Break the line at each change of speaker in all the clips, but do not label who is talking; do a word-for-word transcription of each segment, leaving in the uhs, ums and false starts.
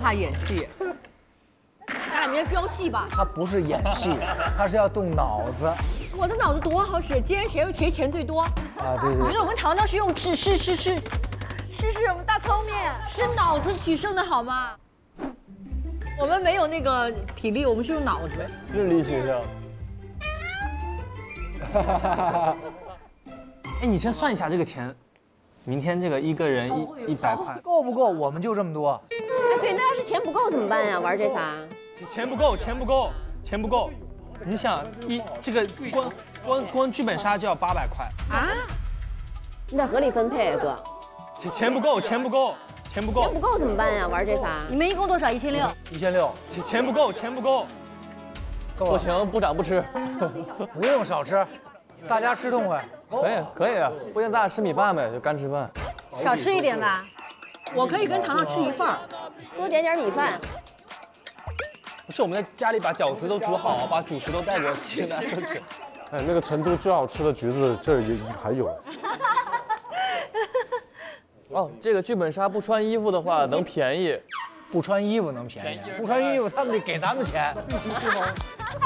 怕演戏。咱俩明天飙戏吧。
他不是演戏，他是要动脑子。
我的脑子多好使，今天谁谁钱最多？
啊，对对。
我觉得我跟糖糖是用吃吃吃吃吃吃我们大聪明，是脑子取胜的好吗？我们没有那个体力，我们是用脑子。
智力取胜。
哎，你先算一下这个钱，明天这个一个人一一百块，
够不够？我们就这么多。
哎，对，那要是钱不够怎么办呀？玩这仨？
钱不够，钱不够，钱不够。你想一这个光光光剧本杀就要八百块
啊？你得合理分配啊，哥。
钱钱不够，钱不够，钱不够。
钱不够怎么办呀？玩这仨？
你们一共多少？一千六。
一千六。
钱钱不够，钱不够。
不行，部长不吃。
不用少吃，大家吃痛快。
可以可以啊，不行咱俩吃米饭呗，就干吃饭。
少吃一点吧。我可以跟糖糖吃一份儿，
多点点米饭。
不是，我们在家里把饺子都煮好，把主食都带过去，拿出去。
哎，那个成都最好吃的橘子这儿也还有。
哦，这个剧本杀不穿衣服的话能便宜，
不穿衣服能便宜，不穿衣服他们得给咱们钱。
一起去吗？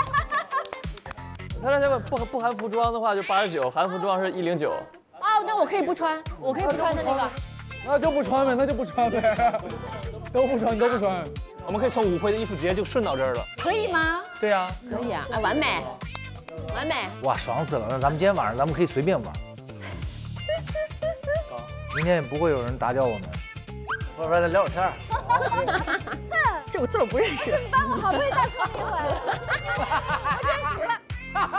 他让他们不不含服装的话就八十九，含服装是一零九。
哦，那我可以不穿，我可以不穿的那个。
那就不穿呗，那就不穿呗，都不穿，你都不穿。
我们可以从舞会的衣服直接就顺到这儿了。
可以吗？
对呀，
可以啊，哎，完美，完美。
哇，爽死了！那咱们今天晚上咱们可以随便玩。明天也不会有人打搅我们。我说再聊会天。
这我字我不认识。你帮我好不容易再说一回，我真服了。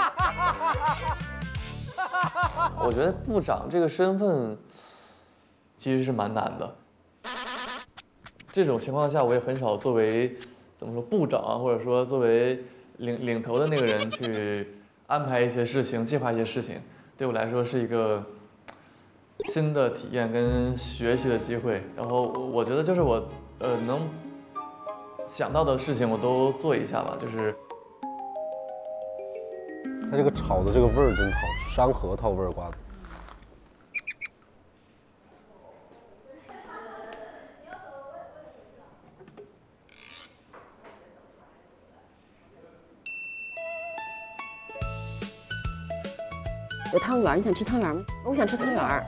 我觉得部长这个身份其实是蛮难的。这种情况下，我也很少作为怎么说部长啊，或者说作为领领头的那个人去安排一些事情、计划一些事情，对我来说是一个新的体验跟学习的机会。然后我觉得就是我呃能想到的事情我都做一下吧，就是。
它这个炒的这个味儿真好，山核桃味儿瓜子。
有汤圆，你想吃汤圆吗？我想吃汤圆。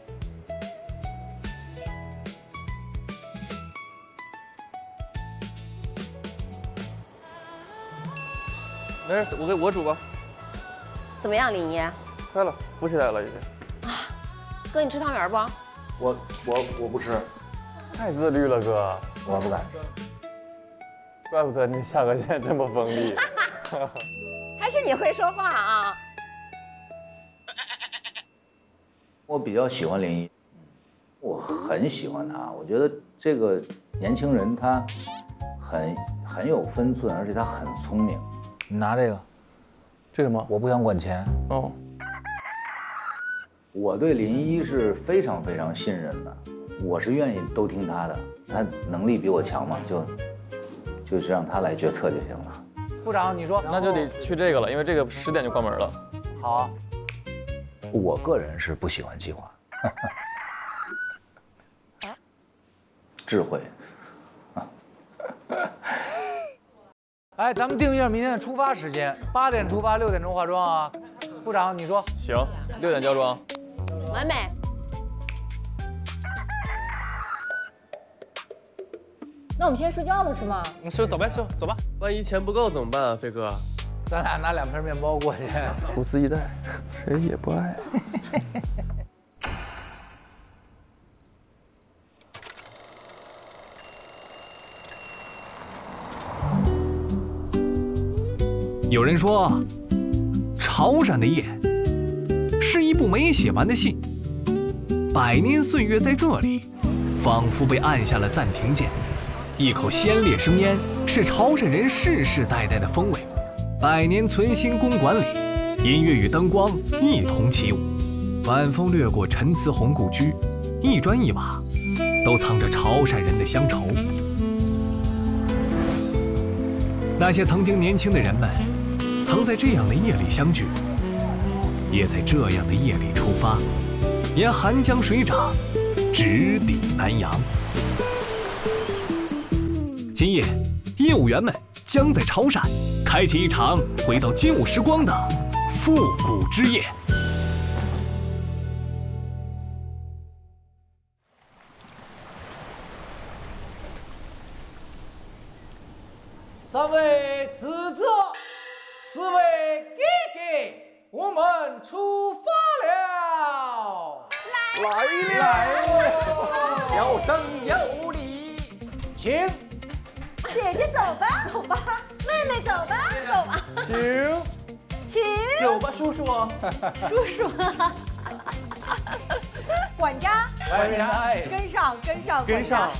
没事，我给我煮吧。
怎么样，林一？
开了，浮起来了已经。
啊，哥，你吃汤圆不？
我我我不吃，
太自律了，哥。
我不敢。
怪不得你下颌线这么锋利。
还是你会说话啊？
我比较喜欢林一，我很喜欢他。我觉得这个年轻人他很很有分寸，而且他很聪明。你拿这个。
这什么？
我不想管钱。
哦，
我对林一是非常非常信任的，我是愿意都听他的。他能力比我强嘛，就就是让他来决策就行了。部长，你说，
那就得去这个了，因为这个十点就关门了。
好啊。我个人是不喜欢计划，智慧。哎，咱们定一下明天的出发时间，八点出发，六点钟化妆啊。部长，你说
行，六点交妆，
完美。
那我们现在睡觉了是吗？
你睡走呗，睡走吧。
万一钱不够怎么办啊，飞哥？
咱俩拿两片面包过去。
胡思一代，谁也不爱。
有人说，潮汕的夜是一部没写完的戏，百年岁月在这里，仿佛被按下了暂停键。一口鲜烈生烟是潮汕人世世代代的风味。百年存心公馆里，音乐与灯光一同起舞，晚风掠过陈慈红故居，一砖一瓦都藏着潮汕人的乡愁。那些曾经年轻的人们，曾在这样的夜里相聚，也在这样的夜里出发，沿寒江水涨，直抵南洋。 今夜，业务员们将在潮汕开启一场回到劲舞时光的复古之夜。
三位此次，四位哥哥，我们出发了！
来了，
小生有礼，请。
姐姐走吧，走吧，妹妹走吧，走吧，
请
请
走吧，叔叔。
叔叔，管家，
来来，
跟上，跟上，
跟上。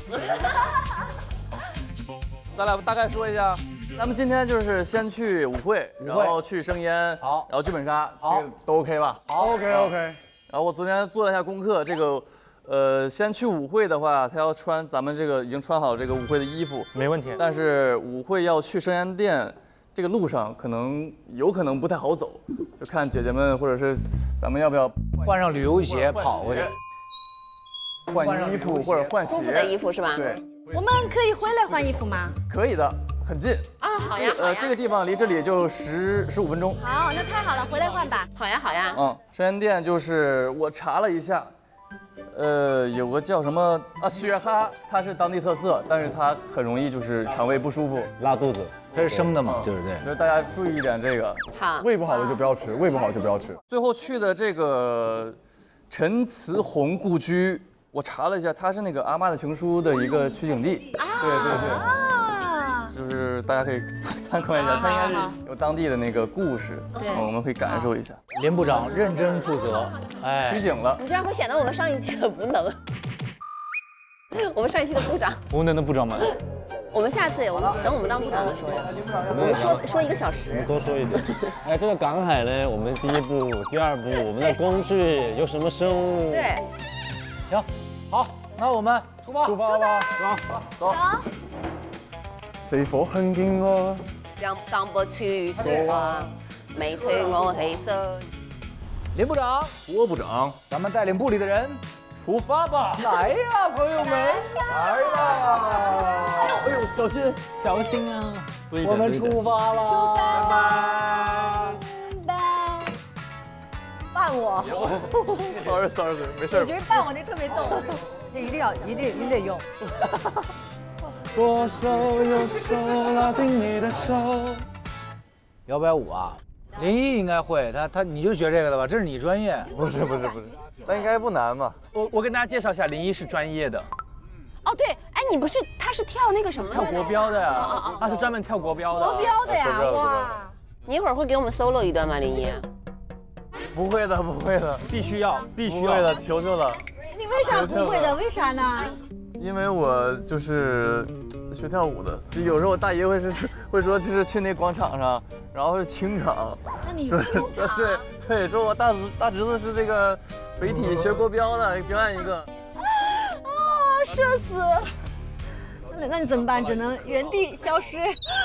咱俩大概说一下，咱们今天就是先去舞会，然后去生烟，
好
然后剧本杀，
好
这个都 OK 吧？
好
OK OK，
然后我昨天做了一下功课，这个，呃，先去舞会的话，他要穿咱们这个已经穿好这个舞会的衣服，
没问题。
但是舞会要去生烟店，这个路上可能有可能不太好走，就看姐姐们或者是咱们要不要
换上旅游鞋跑过去。
换衣服或者换
舒服的衣
鞋。
服是吧？
对，
我们可以回来换衣服吗？
可以的，很近。
啊，好呀，好
呃，
呀，
这个地方离这里就十十五分钟。
好，那太好了，回来换吧。
好呀，好呀。
嗯，生烟店就是我查了一下，呃，有个叫什么啊雪蛤，它是当地特色，但是它很容易就是肠胃不舒服，
拉肚子，它是生的嘛，对不对？
所以大家注意一点这个。
好，
胃不好的就不要吃，胃不好就不要吃。
最后去的这个陈慈红故居，我查了一下，它是那个《阿妈的情书》的一个取景地。对对对。
啊，
就是大家可以参参观一下，它应该是有当地的那个故事，
对
嗯我们可以感受一下。
林部长认真负责，哎，
取景了，
你这样会显得我们上一期的无能。我们上一期的部长，
无能的部长们，
我们下次我们等我们当部长的时候，我们说说一个小时。
多说一点。哎，这个港海呢，我们第一步、第二步，我们的工具有什么生物？
对，
行，好，那我们出发，
出发吧，
走。
四火很勁喎，
將當不出說話，未催我起身。
林部長，
郭部長，
咱们带领部里的人出发吧！来呀，朋友们，来呀！
哎呦，小心，
小心啊！
我们出发了，
出发
拜拜。
拜。伴我，
sorry sorry， 没事
我。觉得伴我那特别逗，这一定要一定一定得用。
左手右手拉緊你的手。
摇摆舞啊，林一应该会，他他你就学这个的吧？这是你专业。
不是不是不是，但应该不难吧？
我我跟大家介绍一下，林一是专业的，
哦对，哎，你不是他是跳那个什么的
跳国标的
哦
呀
哦哦，
他是专门跳国标的。
国标的呀，哇！
你一会儿会给我们 solo 一段吗，林一？
不会的，不会的，
必须要，必须要
不会的，求求了。
你为啥不会的？为啥呢？
因为我就是学跳舞的，就有时候我大姨会是会说，就是去那广场上，然后是清场，
那你
说
有清场？
是对，说我大侄大侄子是这个北体学国标的，表演一个。
啊，社死！那那你怎么办？只能原地消失。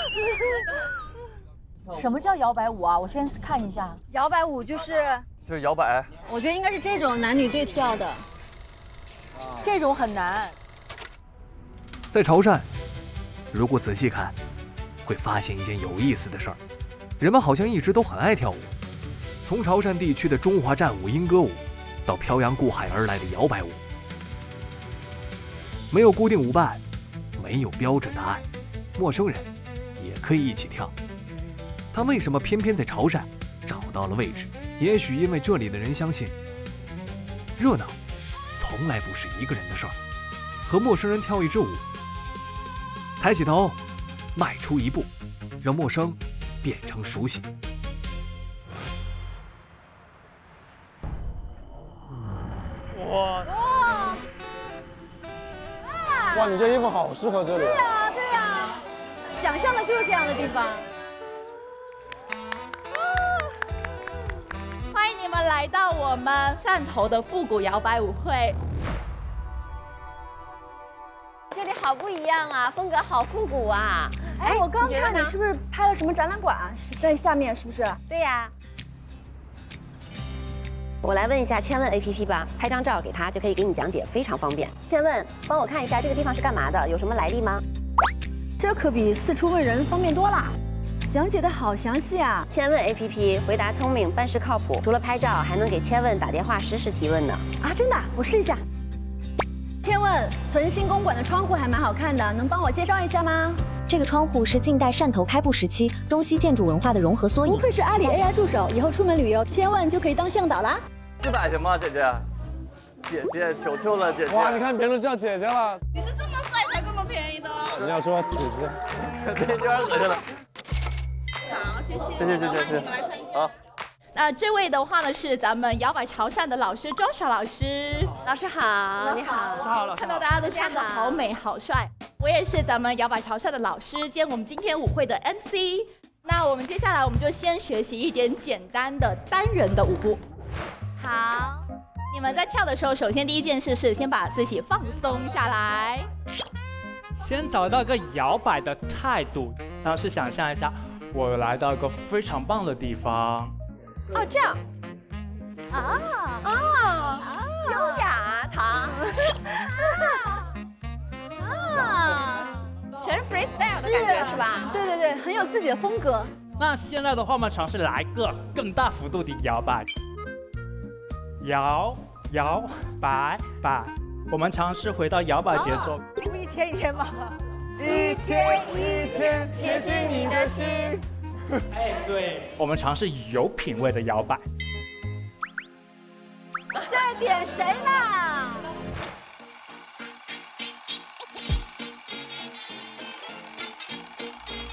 什么叫摇摆舞啊？我先看一下。摇摆舞就是，
就是摇摆，
我觉得应该是这种男女对跳的，这种很难。
在潮汕，如果仔细看，会发现一件有意思的事儿：人们好像一直都很爱跳舞。从潮汕地区的中华战舞、莺歌舞，到漂洋过海而来的摇摆舞，没有固定舞伴，没有标准答案，陌生人也可以一起跳。但为什么偏偏在潮汕找到了位置？也许因为这里的人相信，热闹从来不是一个人的事儿。和陌生人跳一支舞，抬起头，迈出一步，让陌生变成熟悉。
哇，
哇，你这衣服好适合这里。
对呀，对呀，想象的就是这样的地方。
欢迎你们来到我们汕头的复古摇摆舞会。
这里好不一样啊，风格好复古啊！
哎，我刚
你觉得呢
看你是不是拍了什么展览馆？是在下面是不是？
对呀。我来问一下千问 A P P 吧，拍张照给他就可以给你讲解，非常方便。千问，帮我看一下这个地方是干嘛的，有什么来历吗？
这
这可比四处问人方便多啦。讲解的好详细啊！
千问 A P P 回答聪明，办事靠谱，除了拍照，还能给千问打电话实时提问呢。
啊，真的？我试一下。千问，存心公馆的窗户还蛮好看的，能帮我介绍一下吗？
这个窗户是近代汕头开埠时期中西建筑文化的融合缩影。
不愧是阿里 A I 助手，以后出门旅游，千问就可以当向导啦。
四百行吗，姐姐？姐姐，求求了，姐姐！
哇，你看别人都叫姐姐了。
你是这么帅才这么便宜的？
你要说姐姐，
对，有点恶心了。
好，谢谢，
谢谢谢谢谢谢。好。
那这位的话呢是咱们摇摆潮汕的老师周爽老师，
老师好，你好，
老师好，老师好。
看到大家都穿的好美好帅，我也是咱们摇摆潮汕的老师兼我们今天舞会的 M C。那我们接下来我们就先学习一点简单的单人的舞步。好，你们在跳的时候，首先第一件事是先把自己放松下来，
先找到一个摇摆的态度，然后是想象一下，我来到一个非常棒的地方。
哦，这样，啊啊，
优雅糖，
啊，全是 freestyle 的感觉是吧？
对对对，很有自己的风格。
那现在的话，我们尝试来个更大幅度的摇摆，摇摇摆摆，我们尝试回到摇摆节奏。
不一天一天吧，
一天一天
贴近你的心。
哎，对，我们尝试有品味的摇摆。
在点谁啦？